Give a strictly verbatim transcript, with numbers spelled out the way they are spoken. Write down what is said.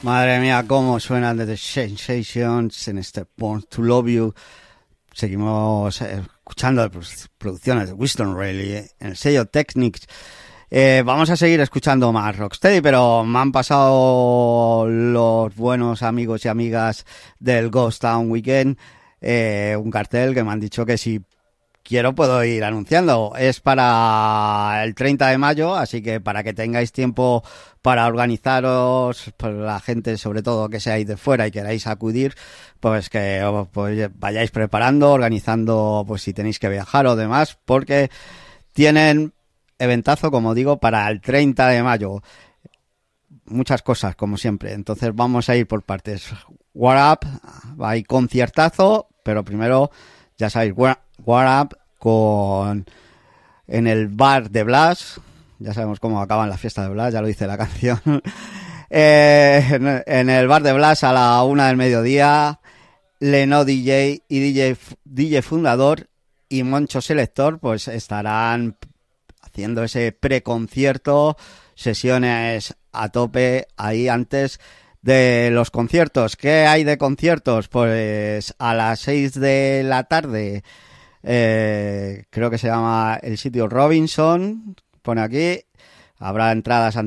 Madre mía, cómo suenan The Sensations en este Born to Love You. Seguimos eh, escuchando producciones de Winston Reilly eh, en el sello Technics. Eh, vamos a seguir escuchando más Rocksteady, pero me han pasado los buenos amigos y amigas del Ghost Town Weekend eh, un cartel que me han dicho que si quiero puedo ir anunciando. Es para el treinta de mayo, así que para que tengáis tiempo para organizaros, para la gente sobre todo que seáis de fuera y queráis acudir, pues que pues vayáis preparando, organizando, pues si tenéis que viajar o demás, porque tienen eventazo, como digo, para el treinta de mayo. Muchas cosas, como siempre. Entonces vamos a ir por partes. War Up, hay conciertazo, pero primero, ya sabéis, War, War Up con en el bar de Blas. Ya sabemos cómo acaban las fiestas de Blas, ya lo dice la canción. eh, en, en el bar de Blas a la una del mediodía, Leno D J y D J, D J Fundador y Moncho Selector pues estarán haciendo ese preconcierto, sesiones a tope ahí antes de los conciertos. ¿Qué hay de conciertos? Pues a las seis de la tarde, eh, creo que se llama el sitio Robinson, pone aquí, habrá entradas